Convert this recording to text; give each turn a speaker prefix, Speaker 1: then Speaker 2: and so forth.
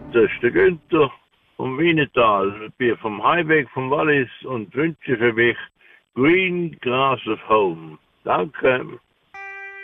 Speaker 1: Das ist der Günther vom Wienetal. Ich bin vom Heimweg vom Wallis und wünsche für mich Green Grass of Home. Danke.